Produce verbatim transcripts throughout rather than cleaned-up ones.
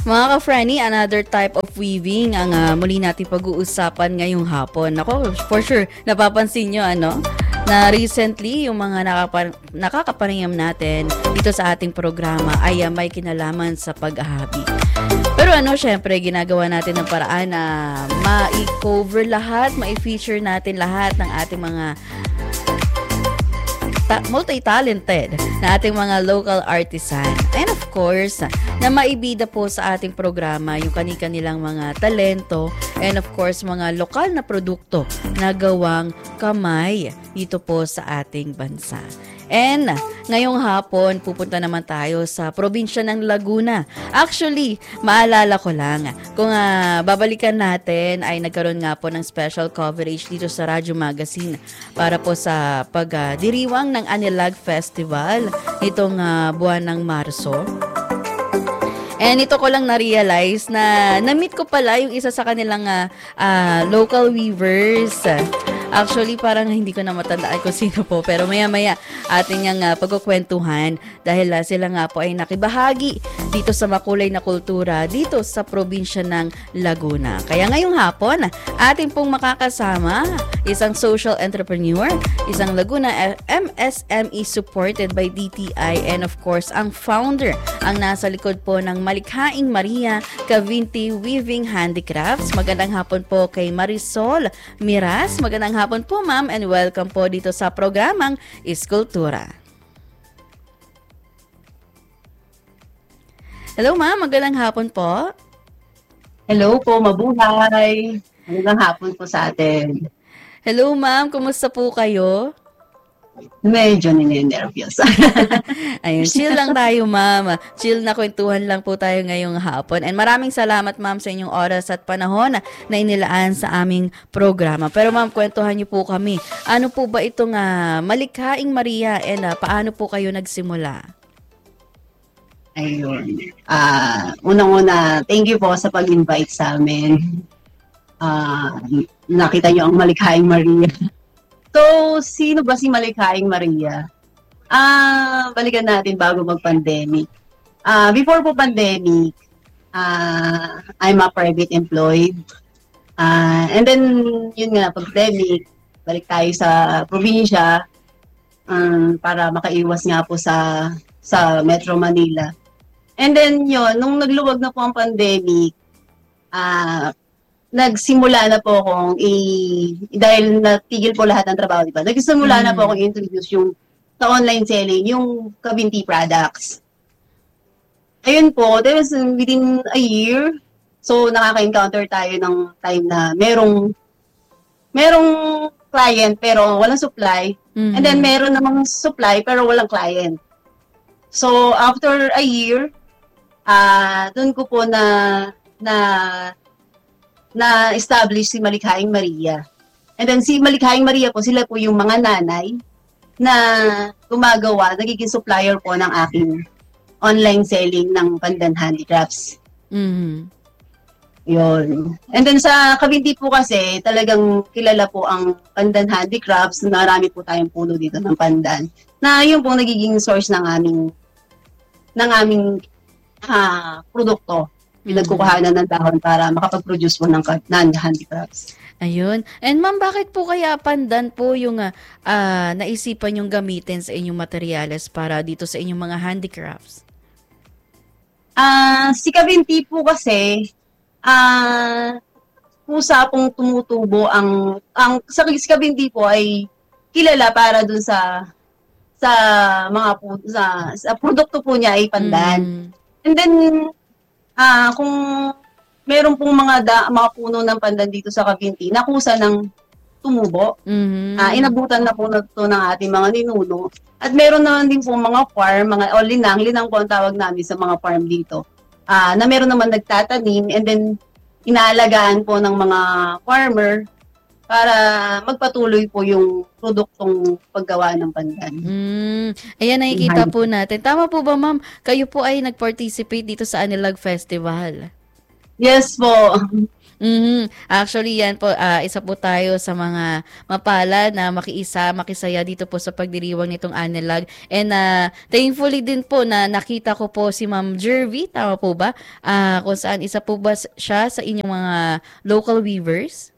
Mga ka-Franny, another type of weaving ang uh, muli natin pag-uusapan ngayong hapon. Ako, for sure, napapansin nyo, ano, na recently, yung mga nakapa- nakakapanayam natin dito sa ating programa ay uh, may kinalaman sa pag-ahabi. Pero ano, syempre, ginagawa natin ng paraan na ma-cover lahat, ma-feature natin lahat ng ating mga ta- multi-talented na ating mga local artisan. And of course, na maibida po sa ating programa yung kani-kanilang mga talento and of course, mga lokal na produkto na gawang kamay dito po sa ating bansa. And ngayong hapon, pupunta naman tayo sa probinsya ng Laguna. Actually, maalala ko lang, kung uh, babalikan natin ay nagkaroon nga po ng special coverage dito sa Radyo Magazine para po sa pagdiriwang uh, ng Anilag Festival nitong uh, buwan ng Marso. And ito ko lang na-realize na na-meet ko pala yung isa sa kanilang uh, uh, local weavers. Actually, parang hindi ko na matandaan kung sino po. Pero maya-maya ating ang uh, pagkukwentuhan dahil uh, sila nga po ay nakibahagi dito sa makulay na kultura dito sa probinsya ng Laguna. Kaya ngayong hapon, ating pong makakasama isang social entrepreneur, isang Laguna M S M E supported by D T I and of course, ang founder, ang nasa likod po ng Malikhaing Maria Cavinti Weaving Handicrafts. Magandang hapon po kay Marisol Miras. Magandang hapon po, ma'am, and welcome po dito sa programang Iskultura. Hello, ma'am. Magandang hapon po. Hello po, mabuhay. Magandang hapon po sa atin. Hello, ma'am. Kumusta po kayo? Medyo nininervyos. Ayun, chill lang tayo, ma'am. Chill na kwentuhan lang po tayo ngayong hapon. And maraming salamat, ma'am, sa inyong oras at panahon na inilaan sa aming programa. Pero ma'am, kwentuhan niyo po kami. Ano po ba itong uh, Malikhaing Maria and uh, paano po kayo nagsimula? Ayun. Uh, unang-una, thank you po sa pag-invite sa amin. Uh, nakita niyo ang Malikhaing Maria. So, sino ba si Malikhaing Maria? Ah, uh, balikan natin bago mag-pandemic. Uh, before po pandemic, uh, I'm a private employed. Uh, and then, yun nga, pandemic, balik tayo sa probinsya um, para makaiwas nga po sa sa Metro Manila. And then, yun, nung nagluwag na po ang pandemic, ah, uh, nagsimula na po akong i- dahil natigil po lahat ng trabaho, di ba? Nagsimula mm. na po akong introduce yung sa online selling, yung Cavinti products. Ayun po, that was within a year. So, nakaka-encounter tayo ng time na merong merong client pero walang supply. Mm. And then meron namang supply pero walang client. So, after a year, ah uh, doon ko po na na na-establish si Malikhaing Maria. And then si Malikhaing Maria po, sila po yung mga nanay na gumagawa, nagiging supplier po ng aking online selling ng Pandan Handicrafts. Mm-hmm. Yun. And then sa Cavinti po kasi, talagang kilala po ang Pandan Handicrafts. Marami po tayong puno dito ng pandan. Na yun po nagiging source ng aming ng aming uh, produkto. Pinagkukuhanan ng dahon para makapag-produce po ng non-handicrafts. Ayun. And ma'am, bakit po kaya pandan po yung uh, uh, naisipan yung gamitin sa inyong materyales para dito sa inyong mga handicrafts? Ah, uh, si Cavinti po kasi ah uh, pusa pong tumutubo ang ang sa si Cavinti po ay kilala para dun sa sa mga sa, sa produkto po niya ay pandan. Mm. And then Ah, uh, kung meron pong mga da, mga puno ng pandan dito sa Cavinti, nakusa ng tumubo. Mm-hmm. Uh, inabutan na po na ito ng ating mga ninuno. At meron naman din po mga farm, mga o linang, linang po ang tawag namin sa mga farm dito. Ah, uh, na meron naman nagtatanim and then inaalagaan po ng mga farmer para magpatuloy po yung produktong paggawa ng pandan. Mm, ayan, nakikita po natin. Tama po ba, ma'am? Kayo po ay nag-participate dito sa Anilag Festival? Yes po. Mhm. Actually, yan po, ah, isa po tayo sa mga mapala na makiisa, makisaya dito po sa pagdiriwang nitong Anilag. And ah, thankfully din po na nakita ko po si Ma'am Jervy, tama po ba? Ah, kung saan isa po ba s- siya sa inyong mga local weavers?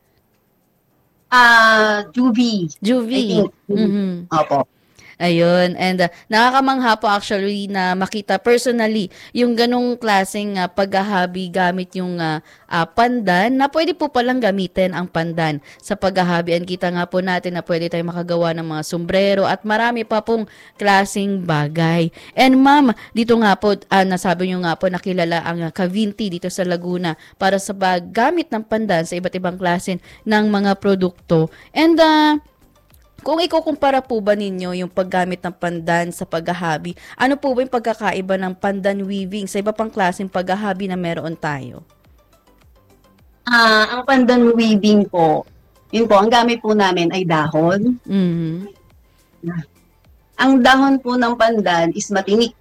Ah, Juvie, I Juvie. think. Juvie. Mhm. Opo. Ayun, and uh, nakakamangha po actually na makita personally yung ganong klaseng uh, paghahabi gamit yung uh, uh, pandan na pwede po palang gamitin ang pandan sa paghahabi. And kita nga po natin na pwede tayong makagawa ng mga sombrero at marami pa pong klaseng bagay. And ma'am, dito nga po, uh, nasabi nyo nga po nakilala ang uh, Cavinti dito sa Laguna para sa paggamit ng pandan sa iba't ibang klase ng mga produkto. And uh, kung ikukumpara po ba ninyo yung paggamit ng pandan sa paghahabi, ano po ba yung pagkakaiba ng pandan weaving sa iba pang klaseng paghahabi na meron tayo? Ah, ang pandan weaving po, yun po, ang gamit po namin ay dahon. Mhm. Ang dahon po ng pandan is matinik,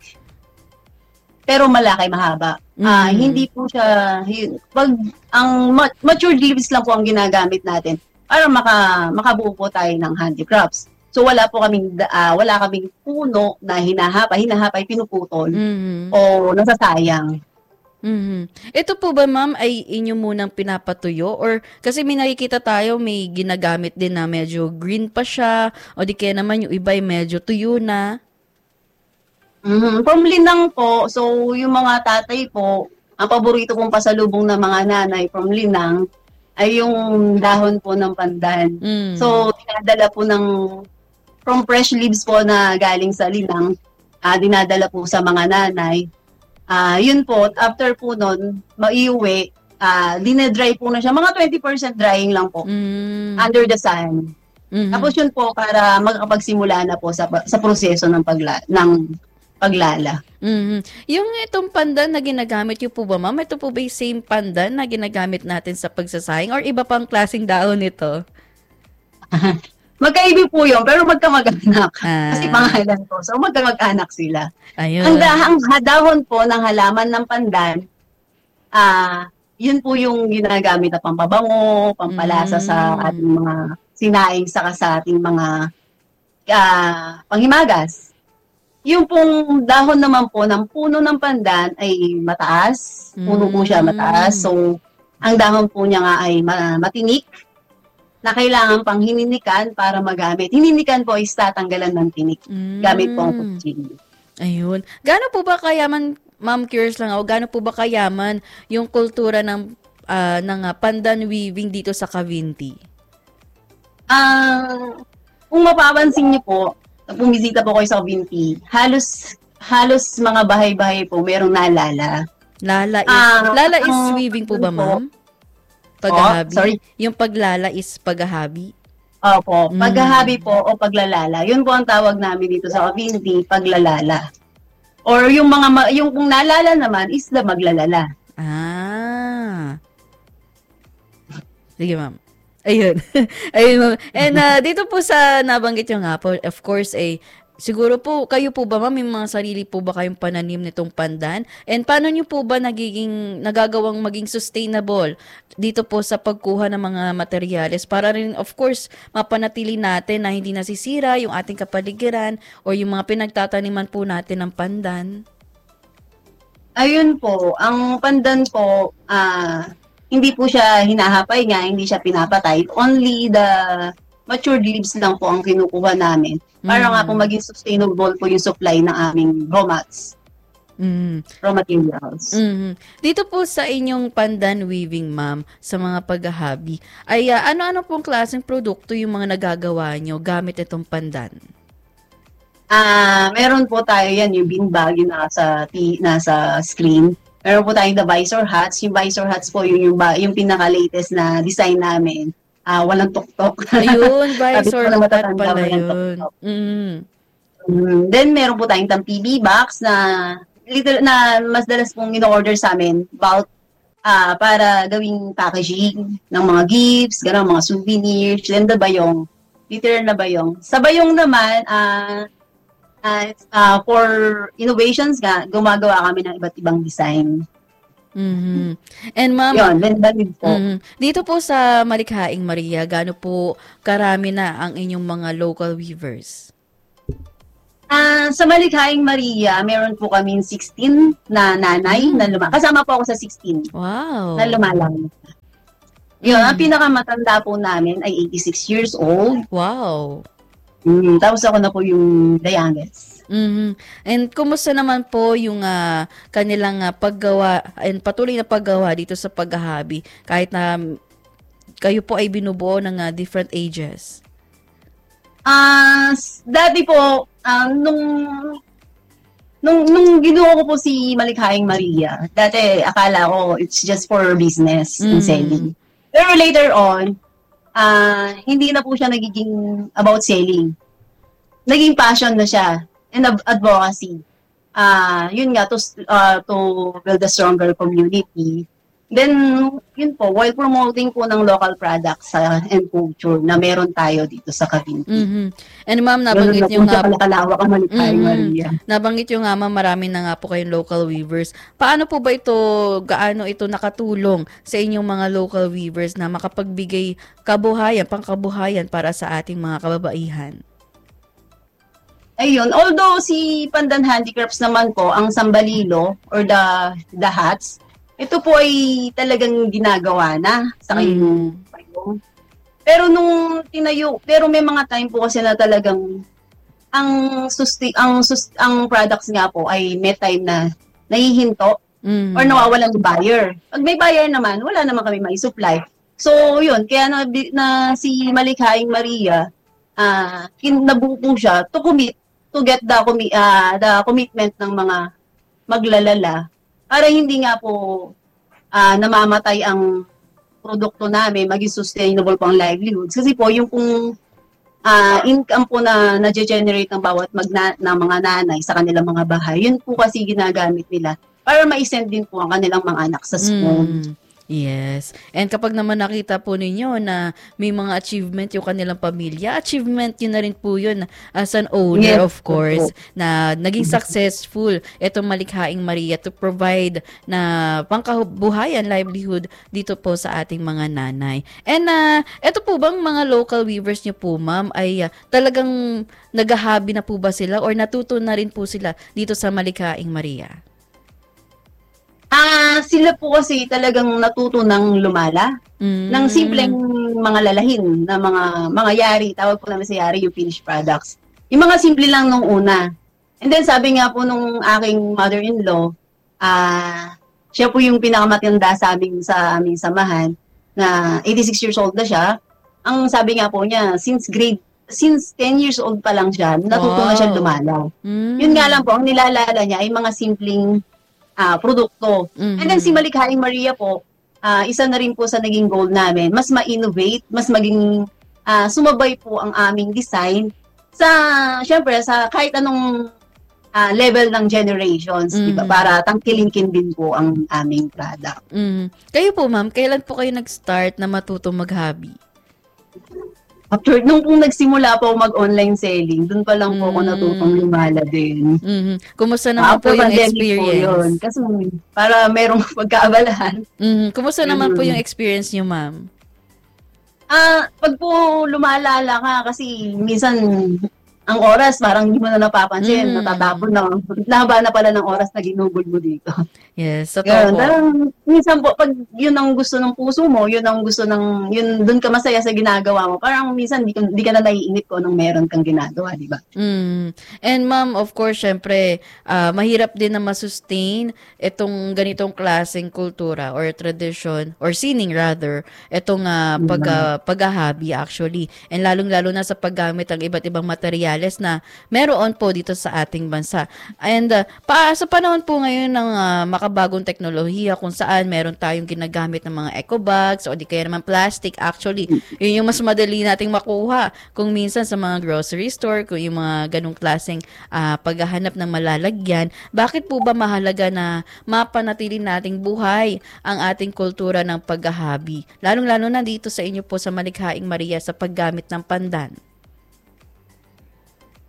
pero malaki, mahaba. Ah, Mhm. hindi po siya, yun, pag ang ma- mature leaves lang po ang ginagamit natin para maka makabuo po tayo ng handicrafts. So wala po kaming da- ah, wala kaming puno na hinahapa, hinahapa, pinuputol Mhm. o nasasayang. Mhm. Ito po ba ma'am ay inyo munang pinapatuyo or kasi may nakikita tayo may ginagamit din na medyo green pa siya o di kaya naman yung iba ay medyo tuyo na. Mhm. From Linang po, so yung mga tatay po, ang paborito kong pasalubong ng mga nanay from Linang ay yung dahon po ng pandan. Mm. So, dinadala po ng, from fresh leaves po na galing sa Linang, ah, dinadala po sa mga nanay. Ah, yun po, after po nun, maiuwi, ah, dinedry po na siya. Mga twenty percent drying lang po, Mm. under the sun. Mhm. Tapos yun po, para makakapagsimula na po sa, sa proseso ng, pagla, ng paglala. Mhm. Yung itong pandan na ginagamit niyo po ba, ma'am? Ito po ba yung same pandan na ginagamit natin sa pagsasayang or iba pang klaseng dahon nito? Magkaibi po yun, pero magkamag-anak. Ah. Kasi pangalan po. So, magkamag-anak sila. Ayun. Ang dahang dahon po ng halaman ng pandan, ah, yun po yung ginagamit na pampabango, pampalasa Mm. sa ating mga sinaing, saka sa ating mga ah, panghimagas. Yung pong dahon naman po ng puno ng pandan ay mataas. Puno po siya mataas. So, ang dahon po niya nga ay ma- matinik na kailangan pang hininikan para magamit. Hininikan po is tatanggalan ng tinik. Mm. Gamit po ang kutsilyo. Ayun. Gaano po ba kayaman, ma'am, curious lang ako, gaano po ba kayaman yung kultura ng ah, ng ah, pandan weaving dito sa Cavinti? Ah, kung mapapansin niyo po, bumisita po kayo sa Cavinti, halos halos mga bahay-bahay po merong naalala. Lala is, Ah, lala is ang- weaving po ba, po? ma'am? Paghahabi? Oh, sorry? Yung paglala is paghahabi? Opo, Mm. paghahabi po o paglalala. Yun po ang tawag namin dito sa Cavinti, paglalala. Or yung mga ma- yung kung naalala naman is the maglalala. Ah. Sige, ma'am. Ayun. Ayun, ma'am. And ah, dito po sa nabanggit nyo nga po, of course, eh, siguro po, kayo po ba, ma'am, may mga sarili po ba kayong pananim nitong pandan? And paano nyo po ba nagiging, nagagawang maging sustainable dito po sa pagkuha ng mga materyales para rin, of course, mapanatili natin na hindi nasisira yung ating kapaligiran o yung mga pinagtataniman po natin ng pandan? Ayun po, ang pandan po, ah, hindi po siya hinahapay nga, hindi siya pinapatay. Only the matured leaves lang po ang kinukuha namin. Para Mm. nga po maging sustainable po yung supply ng aming raw mats, Mm. raw materials. Mhm. Dito po sa inyong pandan weaving, ma'am, sa mga paghahabi, ay ah, ano-ano pong klaseng produkto yung mga nagagawa nyo gamit itong pandan? Ah, meron po tayo yan, yung beanbag, yung nasa, t- nasa screen. Meron po tayong the visor hats. Yung visor hats po, yung, yung, ba- yung pinaka-latest na design namin. Ah, walang tuktok. Ayun, Sabi visor ko na hat matatanda, pala walang yun. tuktok. Mm. Mm, then, meron po tayong tang P B box na little, na mas dalas pong in-order sa amin about ah para gawing packaging ng mga gifts, gano'n, mga souvenirs. Then, the bayong, literal na bayong. Sa bayong naman, ah ah, ah, for innovations nga, gumagawa kami ng iba't ibang design. Mhm. And ma'am, Yun, then valid po. mhm, dito po sa Malikhaing Maria, gaano po karami na ang inyong mga local weavers? Ah, sa Malikhaing Maria, meron po kaming sixteen na nanay Mm. na luma. Kasama po ako sa sixteen Wow. na lumalang. Yun, ang Mm. pinakamatanda po namin ay eighty-six years old. Wow. Mm, tapos ako na po yung the youngest. Mhm. And kumusta naman po yung ah, kanilang ah, paggawa and patuloy na paggawa dito sa paghahabi kahit na mm, kayo po ay binubuo ng ah, different ages? Ah, s- dati po, ah, nung nung nung ginuo ko po si Malikhaing Maria, dati akala ko it's just for business and Mm. selling. Pero later on, ah hindi na po siya nagiging about selling. Naging passion na siya and ad- advocacy. Ah, yun nga to s- ah, to build a stronger community. Then, yun po, while promoting po ng local products sa and culture na meron tayo dito sa Cavite. Mhm. And ma'am, Ganun nabanggit na niyo po nga siya kalakalawak ang Malikhaing Mhm. Maria. Nabanggit nyo nga ma'am, marami na nga po kayong local weavers. Paano po ba ito, gaano ito nakatulong sa inyong mga local weavers na makapagbigay kabuhayan, pangkabuhayan para sa ating mga kababaihan? Ayun, although si Pandan Handicrafts naman po, ang sambalilo or the the hats, ito po ay talagang ginagawa na sa kayong payong. Pero nung tinayo, pero may mga time po kasi na talagang ang susti, ang sus, ang products nga po ay may time na nahihinto Mhm. or nawawalan ng buyer. Pag may buyer naman, wala naman kami mai-supply. So, yun, kaya na, na si Malikhaing Maria, ah kin nabuo po siya to commit, to get the, commi- ah, the commitment ng mga maglalala para hindi nga po ah, namamatay ang produkto namin, maging sustainable po ang livelihoods. Kasi po, yung pong ah, income po na na-generate ng bawat magna, ng mga nanay sa kanilang mga bahay, yun po kasi ginagamit nila para ma-send din po ang kanilang mga anak sa school. Mm. Yes. And kapag naman nakita po ninyo na may mga achievement yung kanilang pamilya, achievement yun na rin po yun as an owner, Yes, of course, opo. na naging successful itong Malikhaing Maria to provide na pangkabuhayan, livelihood dito po sa ating mga nanay. And uh, ito po bang mga local weavers nyo po, ma'am, ay ah, talagang naghahabi na po ba sila or natuto na rin po sila dito sa Malikhaing Maria? Ah, sila po kasi talagang natuto ng lumala Mm. ng simpleng mga lalahin na mga mga yari, tawag po namin sa yari yung finished products. Yung mga simple lang nung una. And then sabi nga po nung aking mother-in-law, ah siya po yung pinakamatanda sa aming sa aming samahan na eighty-six years old na siya. Ang sabi nga po niya, since grade since ten years old pa lang siya, natuto na siya Wow. lumalaw. Mm. Yun nga lang po, ang nilalala niya ay mga simpleng ah, produkto. And then si Mhm. Malikhaing Maria po, ah, isa na rin po sa naging goal namin, mas ma-innovate, mas maging ah, sumabay po ang aming design sa, syempre, sa kahit anong ah, level ng generations, di ba? Mhm. Para tangkilikin din po ang aming product. Mhm. Kayo po, ma'am, kailan po kayo nag-start na matuto mag-hobby? After, nung kung nagsimula po ako mag-online selling, dun pa lang po ako Mm. natutong lumala din. Mhm. Kumusta naman po After yung pandemic po yun. experience? Kasi para merong pagkaabalahan. Mhm. Kumusta naman po Mhm. yung experience niyo, ma'am? Ah, pag po lumalala ka kasi minsan ang oras parang hindi mo na napapansin, Mm. natatapon na. Nahaba na pala ng oras na ginugol mo dito. Yes, totoo Ganun. po. Parang minsan po pag yun ang gusto ng puso mo, yun ang gusto ng yun doon ka masaya sa ginagawa mo. Parang minsan di ka, di ka na naiinip ko anong meron kang ginagawa, di ba? Mm. And ma'am, of course, syempre, ah, mahirap din na masustain itong ganitong klaseng kultura or tradition or sining rather, itong ah, pag, ah, paghahabi actually. And lalong-lalo na sa paggamit ng iba't ibang materyales na meron po dito sa ating bansa. And ah, pa, sa panahon po ngayon ng ah, makabagong teknolohiya kung saan meron tayong ginagamit ng mga eco bags o di kaya naman plastic actually, yun yung mas madali nating makuha kung minsan sa mga grocery store, kung yung mga ganong klaseng ah, paghahanap ng malalagyan. Bakit po ba mahalaga na mapanatili nating buhay ang ating kultura ng paghahabi? Lalong-lalo na dito sa inyo po sa Malikhaing Maria sa paggamit ng pandan.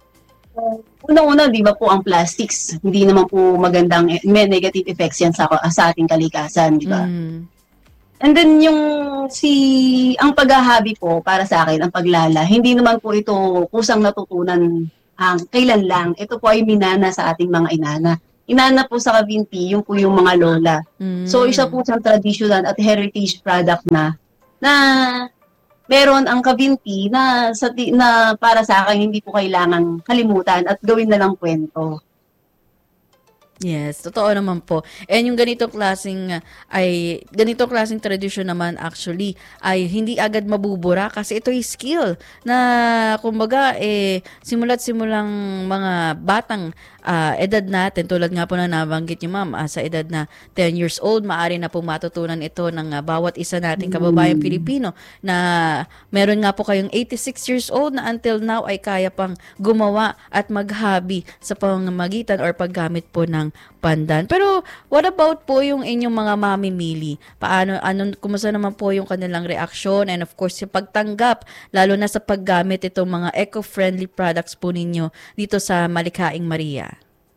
Unang-una, di ba po ang plastics, hindi naman po magandang, may negative effects yan sa, sa ating kalikasan, di ba? Mm. And then yung si, ang paghahabi po para sa akin, ang paglala, hindi naman po ito kusang natutunan ang kailan lang. Ito po ay minana sa ating mga inana. Inana po sa Cavinti, yung po yung mga lola. Mm. So isa po siyang traditional at heritage product na, na meron ang Cavinti na, sa, na para sa akin hindi po kailangang kalimutan at gawin na lang kwento. Yes, totoo naman po. And yung ganitong klaseng uh, ay ganitong klaseng tradisyon naman actually ay hindi agad mabubura kasi ito ay skill na kumbaga eh simula't simulang mga batang uh, edad natin tulad nga po na nabanggit niyo ma'am uh, sa edad na ten years old maaari na pong matutunan ito ng uh, bawat isa nating kababayang Pilipino na meron nga po kayong eighty-six years old na until now ay kaya pang gumawa at mag-hobby sa pamamagitan or paggamit po ng pandan. Pero what about po yung inyong mga mamimili? Paano, ano, kumusta naman po yung kanilang reaksyon and of course yung pagtanggap lalo na sa paggamit itong mga eco-friendly products po ninyo dito sa Malikhaing Maria?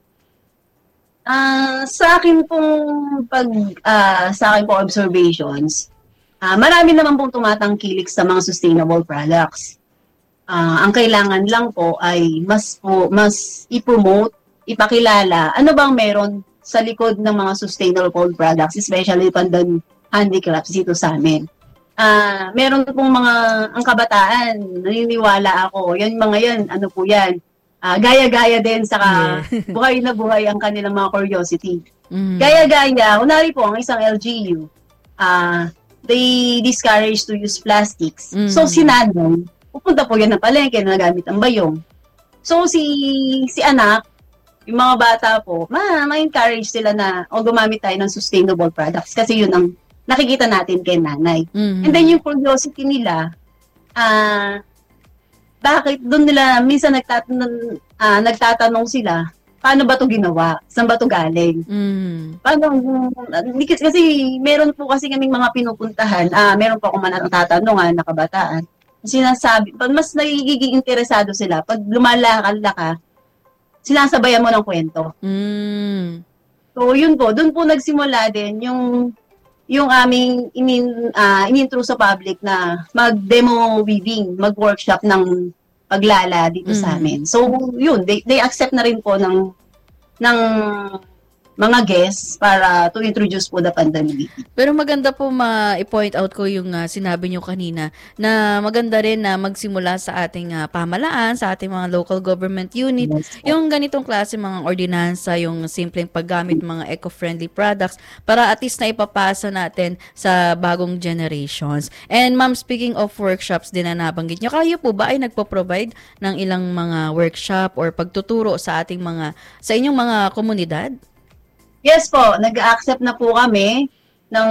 Uh, sa akin pong pag uh, sa akin pong observations, uh, marami naman pong tumatangkilik sa mga sustainable products. Uh, ang kailangan lang po ay mas po mas i-promote, ipakilala ano bang meron sa likod ng mga sustainable products, especially pandan handicrafts dito sa amin. Ah, uh, meron pong mga ang kabataan, naniniwala ako, yan mga yan, ano po yan, uh, gaya-gaya din, saka yeah. buhay na buhay ang kanilang mga curiosity. Mm. Gaya-gaya, kunwari po ang isang L G U, uh, they discourage to use plastics. Mm. So sinanong, pupunta po yan ng palengke na nagamit ang bayong. So si si anak, yung mga bata po, ma, ma-encourage sila na o gumamit tayo ng sustainable products kasi yun ang nakikita natin kay nanay. Mm-hmm. And then yung curiosity nila, ah, uh, bakit doon nila, minsan nagtatanong, uh, nagtatanong sila, paano ba to ginawa? Saan ba to galing? Mm-hmm. Paano, kasi meron po kasi kaming mga pinupuntahan, ah, uh, meron po akong manatatanungan na kabataan, sinasabi, pag mas nagiging interesado sila, pag lumalakal ka, sinasabayan mo ng kwento. Mm. So, yun po. Doon po nagsimula din yung yung aming inin, uh, inintro sa public na mag-demo weaving, mag-workshop ng paglala dito mm. sa amin. So, yun. They, they accept na rin po ng ng mga guests para to introduce po the pandemic. Pero maganda po ma-point out ko yung uh, sinabi nyo kanina na maganda rin na magsimula sa ating uh, pamalaan, sa ating mga local government unit, yes, yung ganitong klase mga ordinansa, yung simpleng paggamit mga eco-friendly products para at least na ipapasa natin sa bagong generations. And ma'am, speaking of workshops din na nabanggit nyo, kayo po ba ay nagpo-provide ng ilang mga workshop or pagtuturo sa ating mga, sa inyong mga komunidad? Yes po, nag-accept na po kami ng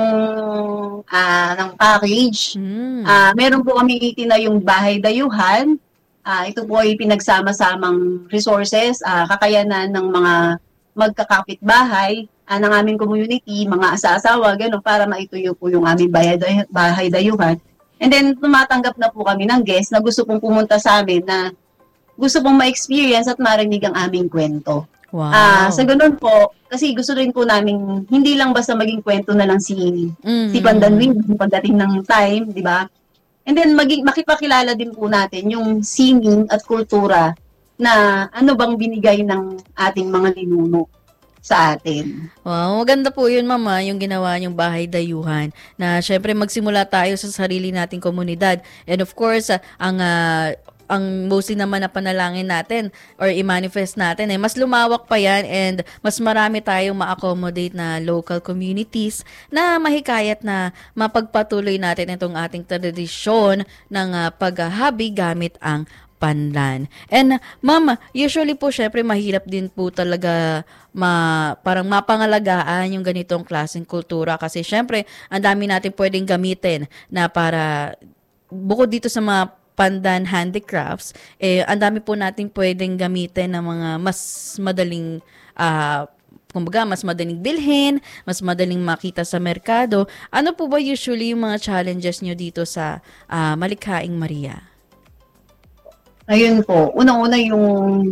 uh, ng package. Mm. Uh, meron po kami itinayong bahay dayuhan. Uh, ito po ay pinagsama-samang resources, uh, kakayanan ng mga magkakapit-bahay uh, ng aming community, mga asa-asawa, gano'n, para maituyo po yung aming bahay, day- bahay dayuhan. And then tumatanggap na po kami ng guest na gusto pong pumunta sa amin na gusto pong ma-experience at marinig ang aming kwento. Wow. Ah, sa ganun po, kasi gusto rin po namin hindi lang basta maging kwento na lang si mm-hmm. si Pandanwin pagdating ng time, di ba? And then maging makipakilala din po natin yung singing at kultura na ano bang binigay ng ating mga ninuno sa atin. Wow, maganda po yun mama, yung ginawa niyong bahay dayuhan na syempre magsimula tayo sa sarili nating komunidad. And of course, uh, ang uh, ang mostly naman na panalangin natin or i-manifest natin eh mas lumawak pa yan and mas marami tayong ma-accommodate na local communities na mahikayat na mapagpatuloy natin itong ating tradisyon ng uh, paghahabi gamit ang pandan. And ma'am, usually po syempre mahirap din po talaga ma, parang mapangalagaan yung ganitong klaseng kultura kasi syempre ang dami natin pwedeng gamitin na para bukod dito sa mga pandan handicrafts, eh, ang dami po natin pwedeng gamitin ng mga mas madaling, uh, kumbaga, mas madaling bilhin, mas madaling makita sa merkado. Ano po ba usually yung mga challenges nyo dito sa uh, Malikhaing Maria? Ayun po, unang-una yung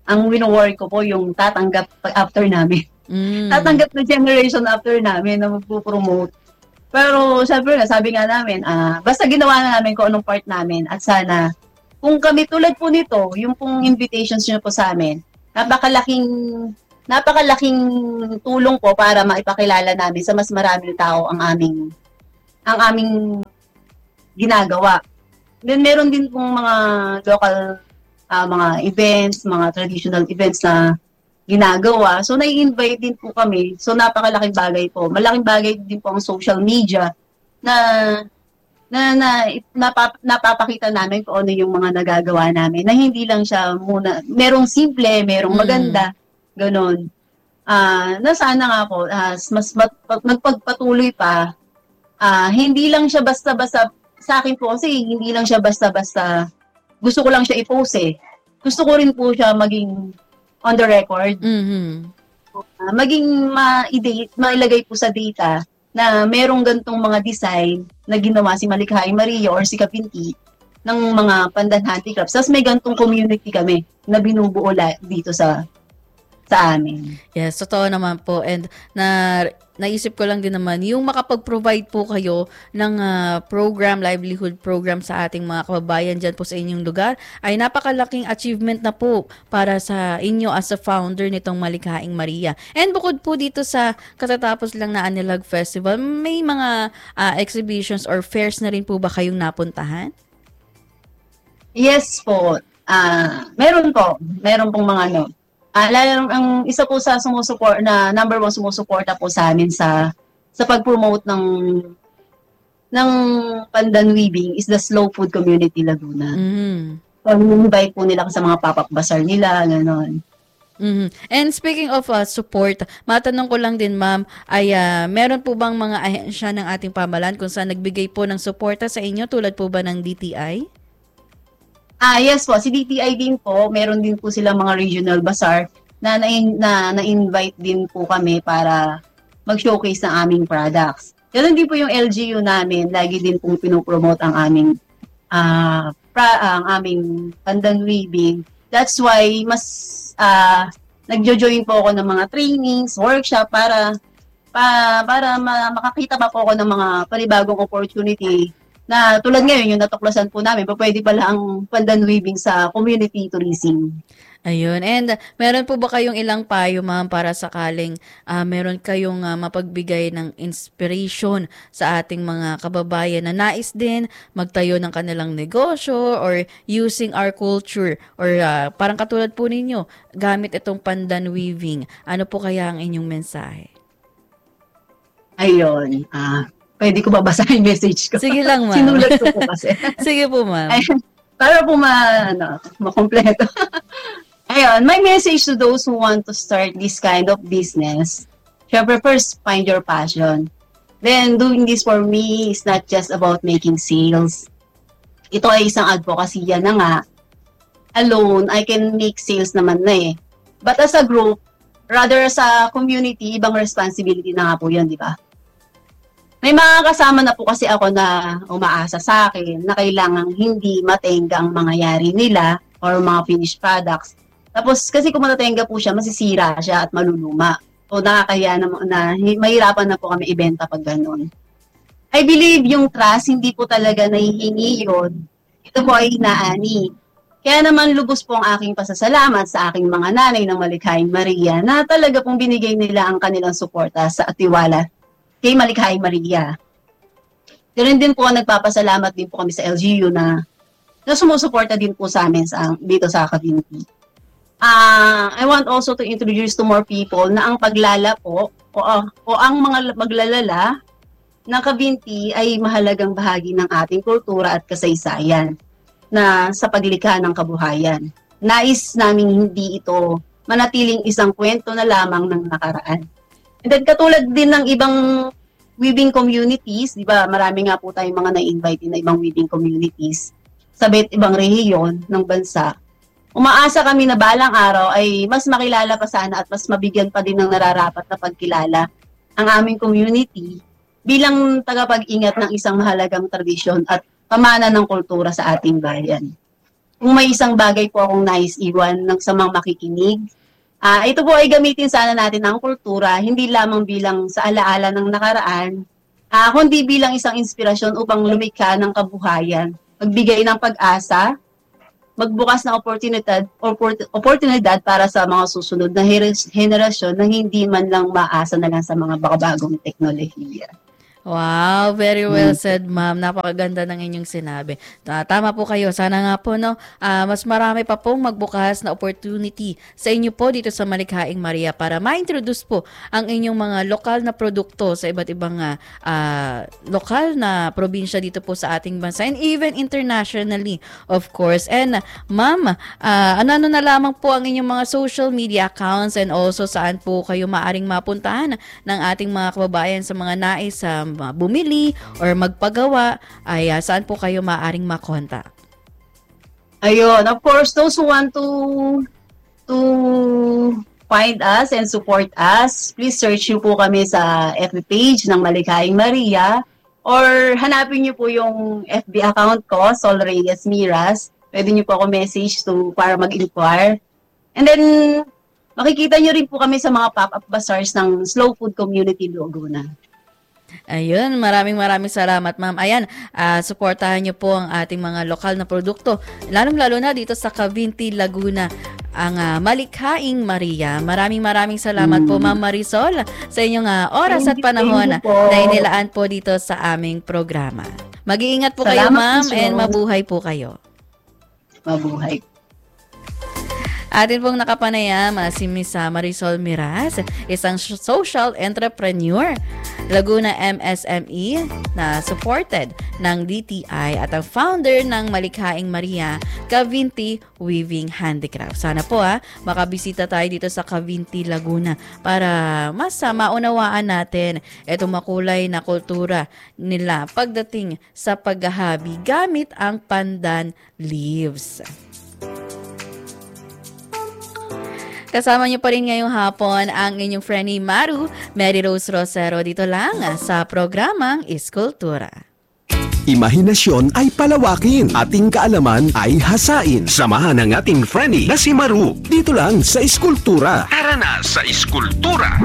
ang wino-worry ko po yung tatanggap after namin. Mm. Tatanggap na generation after namin na magpo-promote. Pero syempre nga, sabi nga namin, ah, basta ginawa na namin kung anong part namin at sana kung kami tulad po nito, yung pong invitations nyo po sa amin, napakalaking napakalaking tulong po para maipakilala namin sa mas maraming tao ang aming ang aming ginagawa. Then meron din pong mga local uh, mga events, mga traditional events na ginagawa. So nai-invite din po kami. So napakalaking bagay po. Malaking bagay din po ang social media na na, na napap, napapakita namin kung ano yung mga nagagawa namin. Na hindi lang siya muna, merong simple, merong maganda, mm. Ganon. Uh, na sana nga po, uh, mas mat, magpagpatuloy pa, uh, hindi lang siya basta-basta, sa akin po kasi hindi lang siya basta-basta, gusto ko lang siya i-post eh. Gusto ko rin po siya maging on the record. Mm-hmm. Uh, maging ma-date, mailagay po sa data na merong gantong mga design na ginawa si Malikhaing Maria or si Kapinti ng mga Pandan Handicrafts. Tapos may gantong community kami na binubuo dito sa sa amin. Yes, totoo naman po. And na naisip ko lang din naman, yung makapag-provide po kayo ng uh, program, livelihood program sa ating mga kababayan dyan po sa inyong lugar, ay napakalaking achievement na po para sa inyo as a founder nitong Malikhaing Maria. And bukod po dito sa katatapos lang na Anilag Festival, may mga uh, exhibitions or fairs na rin po ba kayong napuntahan? Yes po. Uh, meron po. Meron pong mga ano, Uh, lalo, ang isa po sa sumusuport na number one sumusuporta po sa amin sa sa pag-promote ng ng pandan weaving is the Slow Food Community Laguna. Mm. Pag-invite po nila sa mga pop-up bazaar nila, gano'n. Mm-hmm. And speaking of uh, support, matanong ko lang din ma'am, ay uh, meron po bang mga ahensya ng ating pamahalaan kung saan nagbigay po ng suporta sa inyo tulad po ba ng D T I? Ah, yes po. Si D T I din po, meron din po silang mga regional bazaar na na, na-invite din po kami para mag-showcase ng aming products. Ganun din po yung L G U namin, lagi din pong pinopromote ang aming uh, pra, ang aming pandan weaving. That's why mas uh, nagjo-join po ako ng mga trainings, workshop para pa, para ma- makakita pa po ako ng mga panibagong opportunity na tulad ngayon, yung natuklasan po namin, pa pwede pala ang pandan weaving sa community tourism. Ayun. And uh, meron po ba kayong ilang payo, ma'am, para sakaling uh, meron kayong uh, mapagbigay ng inspiration sa ating mga kababayan na nais din magtayo ng kanilang negosyo or using our culture or uh, parang katulad po ninyo, gamit itong pandan weaving. Ano po kaya ang inyong mensahe? Ayun. Ah, uh, pwede ko babasahin message ko. Sige lang, ma'am. Sinulat ko po kasi. Sige po, ma'am. Ayun, para po ma, ano, makompleto. Ayun, my message to those who want to start this kind of business, syempre first, find your passion. Then, doing this for me is not just about making sales. Ito ay isang advocacy na nga. Alone, I can make sales naman na eh. But as a group, rather sa community, ibang responsibility na nga po yun, di ba? May mga kasama na po kasi ako na umaasa sa akin na kailangang hindi matenga ang mga yari nila or mga finished products. Tapos kasi kung matatenga po siya, masisira siya at maluluma. O nakakaya na, na mahirapan na po kami ibenta pag ganun. I believe yung trust, hindi po talaga nahihingi yun. Ito po ay inaani. Kaya naman lubos po ang aking pasasalamat sa aking mga nanay ng Malikhaing Maria na talaga pong binigay nila ang kanilang suporta sa atiwala kay Malikhaing Maria. Ganun din po, nagpapasalamat din po kami sa L G U na, na sumusuporta din po sa amin sa, dito sa Kabinti. Uh, I want also to introduce to more people na ang paglala po o, o ang mga maglalala ng Kabinti ay mahalagang bahagi ng ating kultura at kasaysayan na sa paglikha ng kabuhayan. Nais namin hindi ito manatiling isang kwento na lamang ng nakaraan. And then katulad din ng ibang weaving communities, di ba, marami nga po tayong mga na-invite na ibang weaving communities sa bet ibang rehiyon ng bansa. Umaasa kami na balang araw ay mas makilala pa sana at mas mabigyan pa din ng nararapat na pagkilala ang aming community bilang tagapag-ingat ng isang mahalagang tradisyon at pamana ng kultura sa ating bayan. kung may isang bagay po akong nais iwan ng sa mga makikinig, ah ito po ay gamitin sana natin ang kultura, hindi lamang bilang sa alaala ng nakaraan, ah kundi bilang isang inspirasyon upang lumikha ng kabuhayan, magbigay ng pag-asa, magbukas ng oportunidad, oport- oportunidad para sa mga susunod na her- henerasyon na hindi man lang maasa na lang sa mga bakabagong teknolohiya. Wow, very well said, ma'am. Napakaganda ng inyong sinabi. Ta- Tama po kayo. Sana nga po, no, ah, mas marami pa pong magbukas na opportunity sa inyo po dito sa Malikhaing Maria para ma-introduce po ang inyong mga lokal na produkto sa iba't ibang ah, ah, lokal na probinsya dito po sa ating bansa and even internationally, of course. And, ma'am, ah, ano-ano na lamang po ang inyong mga social media accounts and also saan po kayo maaring mapuntahan ng ating mga kababayan sa mga nais sa bumili or magpagawa, ay uh, saan po kayo maaring makontak? Ayun, of course, those who want to to find us and support us, please search nyo po kami sa F B page ng Malikhaing Maria or hanapin nyo po yung F B account ko, Sol Reyes Miras. Pwede nyo po ako message to para mag-inquire. And then, makikita nyo rin po kami sa mga pop-up bazaars ng Slow Food Community Laguna. Ayun, maraming maraming salamat, ma'am. Ayan, uh, suportahan niyo po ang ating mga lokal na produkto, lalong-lalo na dito sa Cavinti, Laguna, ang uh, Malikhaing Maria. Maraming maraming salamat mm. po, Ma'am Marisol, sa inyong uh, oras thank at panahon you, po. na inilaan po dito sa aming programa. Mag-iingat po salamat kayo, ma'am, po, and mabuhay po kayo. Mabuhay. Atin pong nakapanayam uh, si Miss Marisol Miras, isang social entrepreneur, Laguna M S M E na supported ng D T I at ang founder ng Malikhaing Maria, Cavinti Weaving Handicraft. Sana po ha, makabisita tayo dito sa Cavinti, Laguna para mas uh, maunawaan natin itong makulay na kultura nila pagdating sa paghahabi gamit ang pandan leaves. Kasama niyo pa rin ngayong hapon ang inyong friendly Maru, Mary Rose Rosero, dito lang sa programang Iskultura. Imahinasyon ay palawakin, ating kaalaman ay hasain. Samahan ang ating friendly na si Maru, dito lang sa Iskultura. Tara na sa Iskultura!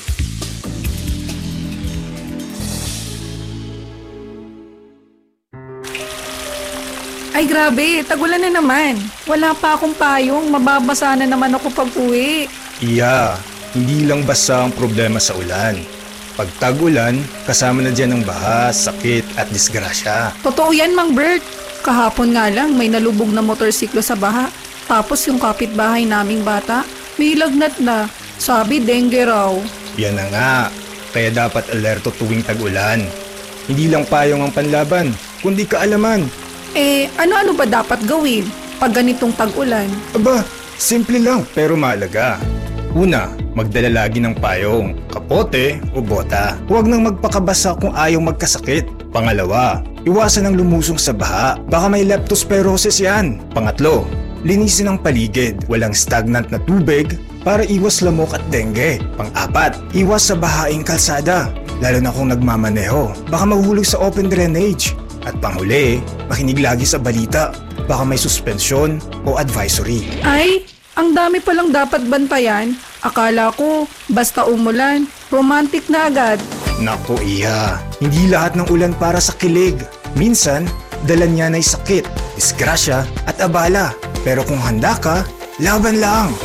Ay grabe, tagulan na naman. Wala pa akong payong, mababasa na naman ako pag uwi. Iya, hindi lang basta ang problema sa ulan. Pag tag-ulan, kasama na dyan ang baha, sakit at disgrasya. Totoo yan, Mang Bert. Kahapon nga lang may nalubog na motorsiklo sa baha. Tapos yung kapitbahay naming bata, may lagnat na. Sabi, dengue raw. Yan na nga, kaya dapat alerto tuwing tag-ulan. Hindi lang payong ang panlaban, kundi kaalaman. Eh, ano-ano ba dapat gawin pag ganitong tag-ulan? Aba, simple lang pero mahalaga. Una, magdala lagi ng payong, kapote o bota. Huwag nang magpakabasa kung ayaw magkasakit. Pangalawa, iwasan ang lumusong sa baha. Baka may leptospirosis yan. Pangatlo, linisin ang paligid. Walang stagnant na tubig para iwas lamok at dengue. Pang-apat, iwas sa bahaing kalsada. Lalo na kung nagmamaneho. Baka mahuhulog sa open drainage. At panghuli, makinig lagi sa balita. Baka may suspensyon o advisory. Ay, ang dami palang dapat bantayan. Akala ko, basta umulan, romantic na agad. Naku iya, hindi lahat ng ulan para sa kilig. Minsan, dala niyan ay sakit, disgrasya at abala. Pero kung handa ka, laban lang.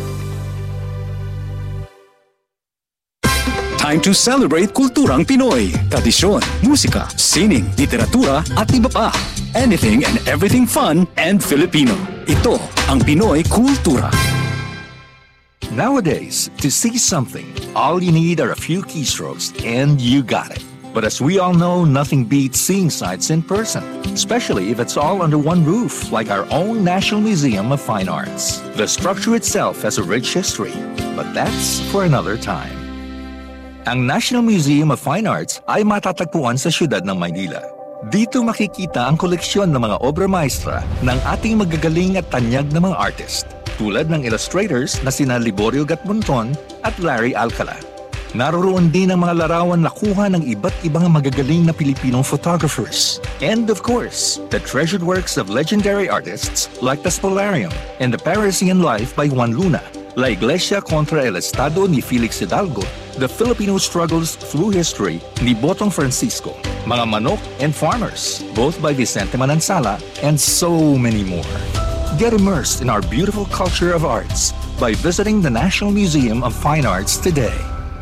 Time to celebrate kulturang Pinoy. Tradisyon, musika, sining, literatura at iba pa. Anything and everything fun and Filipino. Ito ang Pinoy Kultura. Nowadays, to see something, all you need are a few keystrokes and you got it. But as we all know, nothing beats seeing sights in person, especially if it's all under one roof, like our own National Museum of Fine Arts. The structure itself has a rich history, but that's for another time. Ang National Museum of Fine Arts ay matatagpuan sa siyudad ng Maynila. Dito makikita ang koleksyon ng mga obra maestra ng ating magagaling at tanyag na mga artist, tulad ng illustrators na sina Liborio Gatmonton at Larry Alcala. Naroroon din ang mga larawan na kuha ng iba't ibang magagaling na Pilipinong photographers. And of course, the treasured works of legendary artists like the Spolarium and the Parisian Life by Juan Luna, La Iglesia contra el Estado ni Felix Hidalgo, The Filipino Struggles Through History ni Botong Francisco, Mga Manok and Farmers, both by Vicente Manansala, and so many more. Get immersed in our beautiful culture of arts by visiting the National Museum of Fine Arts today.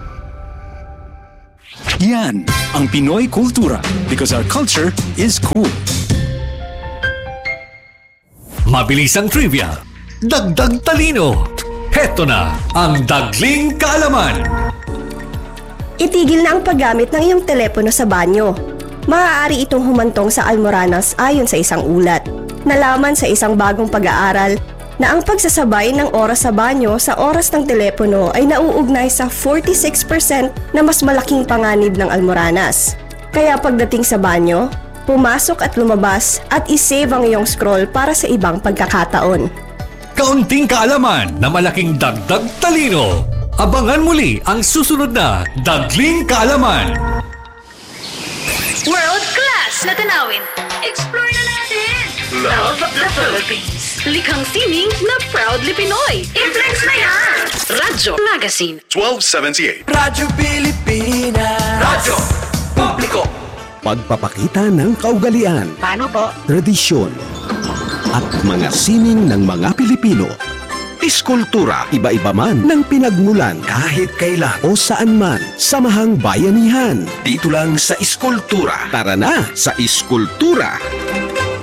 Yan ang Pinoy Kultura because our culture is cool. Mabilisang trivia, dagdag talino. Heto na ang Dagling Kaalaman. Itigil na ang paggamit ng iyong telepono sa banyo. Maaari itong humantong sa almoranas ayon sa isang ulat. Nalaman sa isang bagong pag-aaral na ang pagsasabay ng oras sa banyo sa oras ng telepono ay nauugnay sa forty-six percent na mas malaking panganib ng almoranas. Kaya pagdating sa banyo, pumasok at lumabas at isave ang iyong scroll para sa ibang pagkakataon. Kaunting kaalaman na malaking dagdag talino. Abangan muli ang susunod na Dagling Kaalaman. World class na tanawin. Explore na natin. Love the Philippines. Likhang sining na proudly Pinoy. I-flex na yan. Radyo Magazine. twelve seventy-eight. Radyo Pilipinas. Radyo Publiko. Pagpapakita ng kaugalian. Paano po? Tradisyon. At mga sining ng mga Pilipino. Iskultura, iba-iba man ng pinagmulan kahit kailan o saan man, samahang bayanihan. Dito lang sa Iskultura. Tara na sa Iskultura.